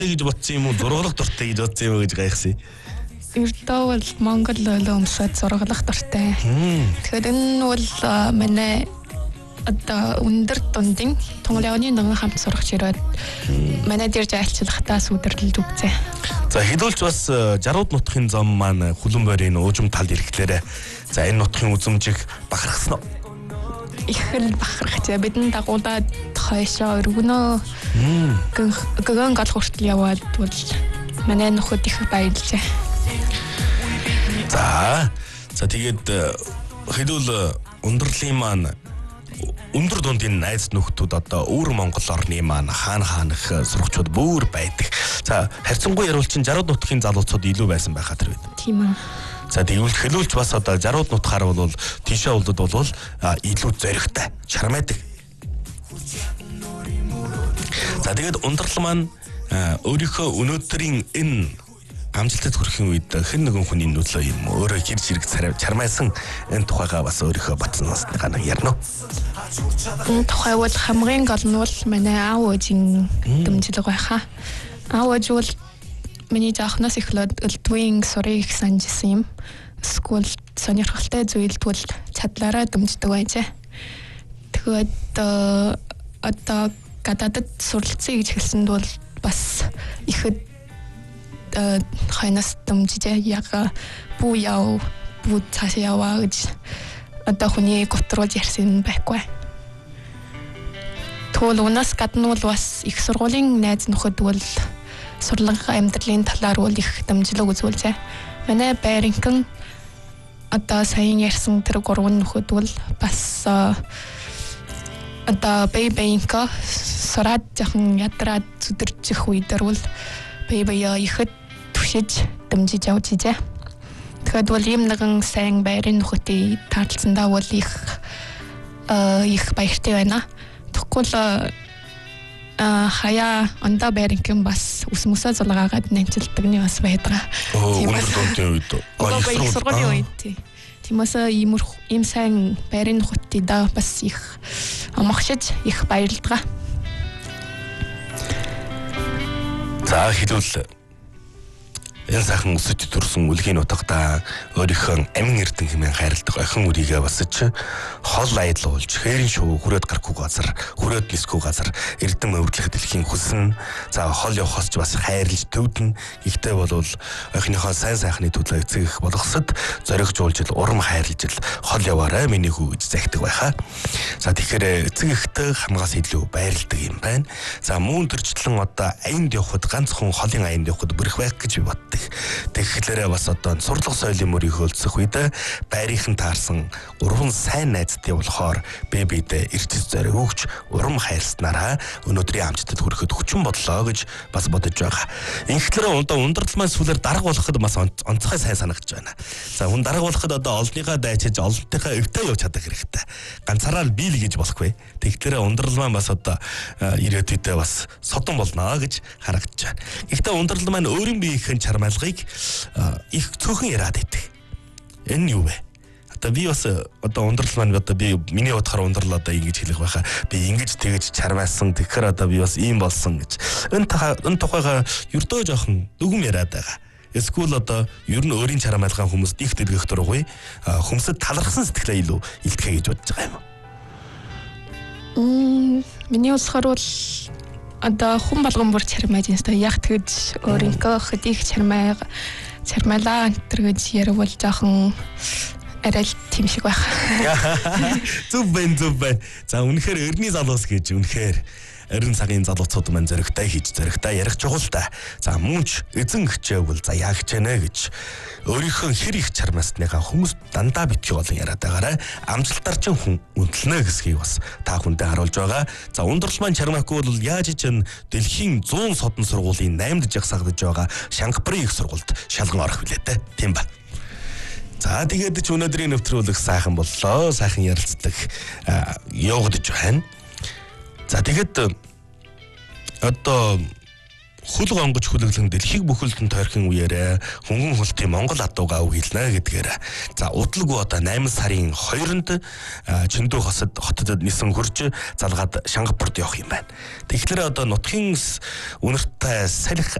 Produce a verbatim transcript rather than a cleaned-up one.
гэж бодсон юм уу? Зурглах дуртай гэж бодсон юм уу гэж гайхсан. Ердөө бол Монгол ойлоо өмсөд зурглах дуртай. Тэгэхээр энэ бол манай одоо өндөр дундын Тунгалианы нэгэн хамт сурагч ирээд манай дээр айлчлахтаа сүдэрлэлд үгзээ. За хэдүүлч бас жарууд нутгийн зам маань хүлэн бойрын уужим тал ирэхлээр за энэ нутгийн үзмжиг бахархсан уу? Их л бахархчихаа. Бидний дагуулад хойшоо өргөнөө. Гэгэн гал хүртэл яваад бол манай нөхөд их баярлжээ. За за тэгээд хэдүүл ундралын маань өндөр дундын найз нөхдүүд одоо өвөр Монгол орны маань хаана хаанах сурагчид бүр байдаг. За харьцангуй яруулчин жарууд нутгийн залуучууд илүү байсан байхаа тэр үед. Тийм үү. За тэгвэл хэлүүлж бас одоо жарууд нутгаар бол тийшээ улдад бол илүү зоригтой, чармайдаг. За тэгээд ундрал маань өөрийнхөө өнөөдрийн энэ амжилтад хүрэхин үед хэн нэгэн хүний нөлөө юм өөрөө хэр зэрэг чармайсан энэ тухайгаа бас өөрийнхөө батснаас гана ярина. Энэ тухай бол хамгийн гол нь бол манай аав ээжийн дэмжлэг байхаа. Аав ээж бол миний заахнаас эхлээд элдвийн сурыг санджсэн юм. Скул сонирхолтой зүйлд бол чадлаараа дэмждэг байжээ. Тэгээд одоо гадаадд суралцъя гэж хэлсэнд бол бас ихэд хойноос дэмжижээ. Яг бүү яв, бүү цаашаа яваа гэж одоо хүний готруулж ярьсан байхгүй. Тэгвэл унаас гадна бол бас их сургуулийн найз нөхөд бол сурлага амьдралын талаар бол их дэмжлэг үзүүлжээ. Манай байрынхан одоо сайн ярьсан тэр гурван нөхөд бол бас одоо бэйбэйнка сураад жахан ядраад зүдэрчих үедэр бол бэйбэя ихэд түшиж дэмжиж явж ижээ. Тэгэхээр бол ийм нэгэн сайн байрын нөхөдтэй таарлцсандаа бол их их баяртай байна. Тэгвэл хаяа андаа байрынхан бас ус мөсөө зулгаагаад нэмчилдэг нь бас байдаг. Тийм бас дундын үед. Гоё сургуулийн үед. Тиймээс ийм ийм сайн байрын нөхөдтэй да бас их амгшиж их баярлалаа. За хэлвэл энэ сайхан өсөж төрсөн үлгийн утгатаа өөрийнхөө амин эрдэн хэмээн хайрладаг охин үрийгээ басж хол аялуулж хээрийн шуу хүрээд гарахгүй газар хүрээд нисгүй газар эрдэн өвдлөх дэлхийн хүснэ. За хол явахаас ч бас хайрлж төвдөн. Гэхдээ бол охиныхоо сайн сайхны төлөө эцэг их болгосод зоригжуулж урам хайрлж хол яваарай миний хүү гэж захидаг байхаа. За тэгэхээр эцэг ихтэй хамгаас илүү байрладаг юм байна. За мөн төрчлэн одоо аянд явхад ганцхан холын аянд явхад бүрэх байх гэж би боддог. Тэгэхээр бас одоо сурлага соёлын мөрийг хөлдсөх үед байрынхан таарсан гурван сайн найзтай болохоор бэбидэ эрдэс зориг өгч урам хайрснараа өнөөдрийн амжилтад хүрэхэд хүчин бодлоо гэж бас бодож байгаа. Инхтлэр одоо ундралмаас сүлээр дарга болоход бас онцгой сайн санагдаж байна. За хүн дарга болоход одоо олныхаа дайчиж олонтойхоо өвтөө явж чадах хэрэгтэй. Ганцаараа л бийл гэж болохгүй. Тэгэхээр ундралмаа бас одоо ирээдүйдээ бас содон болно гэж харагдаж байна. Гэхдээ ундрал маань өөрийн биеийнхэн чармайлгыг их цөөхөн яриад байдаг. Энэ юу вэ? Одоо би бас одоо ундрал маань одоо би миний бодохоор ундрал одоо ингэж хэлэх байхаа. Би ингэж тэгэж чармайлсан. Тэгэхээр одоо би бас ийм болсон гэж. Энэ энэ тухайга ердөө жоохон дүгм яриад байгаа. Эсвэл одоо ер нь өөрийн чармайлгаан хүмүүст их дэлгэх дургуй хүмүүсд талархсан сэтгэлээ илүү илтгэе гэж бодож байгаа юм уу? Мм миний усгаар бол одоо хүн болгон бүр чармайж юмстай яг тэгж өөрийнхөө хөдийг чармай чармайлаа энэ гэж ярил жоохон арай л тийм шиг байх. Зүв бэн зүв бэн. За үнэхээр эртний залуус гэж үнэхээр эрен цагийн залуучууд маань зөрөгтэй хийж зөрөгтэй ярих чухал та. За мөнч эзэн хичээвэл за яа хичээнэ гэж өөрийнхөө хэр их чармаасныхаа хүмүүс дандаа битгий болон яриад байгаарай. Амжилтаар ч хүн үнэлнэ гэсгийг бас та хүндээ харуулж байгаа. За ундрал маань чармаахгүй бол яаж ч энэ дэлхийн зуун содон сургуулийн наймд жагсаагдж байгаа Шангапурын их сургуульд шалган орох билээ те. Тийм ба. За тэгээд ч өнөөдрийн нэвтрүүлэг сайхан боллоо. Сайхан ярилцдаг явагдаж байна. За тэгээд одоо хөл гонгож хүлэглэн дэлхийг бүхэлдэн тойрхон үеэрээ хөнгөн хултын Монгол адуугаа үгийлнэ гэдгээр. За удалгүй одоо найман сарын хоёрнд Чөндөө хосод хотод нисэн хурж залгаад Шангапурт явах юм байна. Тэгэхээр одоо нутгийн үнэртэй салхи